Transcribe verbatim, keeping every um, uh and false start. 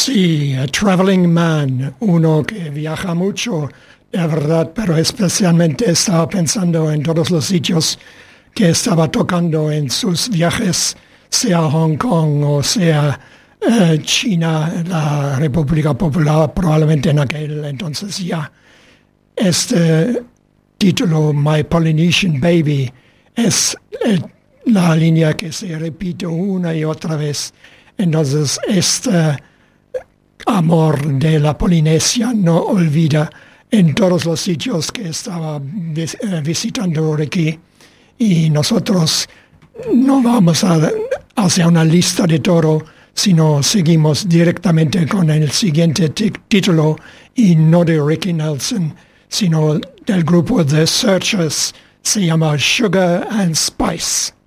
Sí, a traveling man, uno que viaja mucho, de verdad, pero especialmente estaba pensando en todos los sitios que estaba tocando en sus viajes, sea Hong Kong o sea eh, China, la República Popular, probablemente en aquel entonces ya. Este título, My Polynesian Baby, es eh, la línea que se repite una y otra vez. Entonces, este amor de la Polinesia no olvida en todos los sitios que estaba vis eh, visitando aquí. Y nosotros no vamos a hacer una lista de todo, sino seguimos directamente con el siguiente título, y no de Ricky Nelson, sino del grupo The Searchers. Se llama Sugar and Spice.